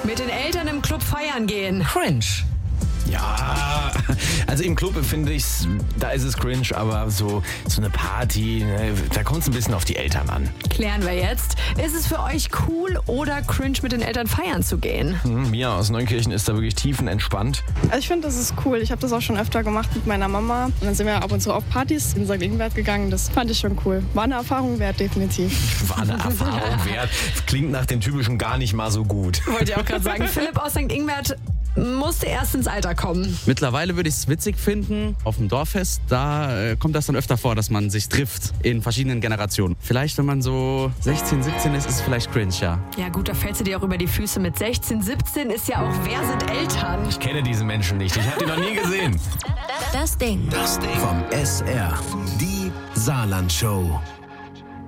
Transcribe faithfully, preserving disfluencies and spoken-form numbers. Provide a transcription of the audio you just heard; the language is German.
Mit den Eltern im Club feiern gehen. Cringe. Ja, also im Club finde ich's, da ist es cringe, aber so, so eine Party, ne, da kommt es ein bisschen auf die Eltern an. Klären wir jetzt. Ist es für euch cool oder cringe, mit den Eltern feiern zu gehen? Hm, Mia aus Neunkirchen ist da wirklich tiefenentspannt. Also ich finde, das ist cool. Ich habe das auch schon öfter gemacht mit meiner Mama. Und dann sind wir ab und zu auf Partys in Sankt Ingbert gegangen. Das fand ich schon cool. War eine Erfahrung wert, definitiv. War eine Erfahrung wert. Klingt nach dem typischen gar nicht mal so gut. Wollte ich auch gerade sagen. Philipp aus Sankt Ingbert musste erst ins Alter kommen. Mittlerweile würde ich es witzig finden, auf dem Dorffest, da äh, kommt das dann öfter vor, dass man sich trifft in verschiedenen Generationen. Vielleicht, wenn man so sechzehn, siebzehn ist, ist es vielleicht cringe, ja. Ja gut, da fällst du dir auch über die Füße. Mit sechzehn, siebzehn ist ja auch, wer sind Eltern? Ich kenne diese Menschen nicht. Ich habe die noch nie gesehen. Das Ding. Das Ding. Vom S R. Die Saarland-Show.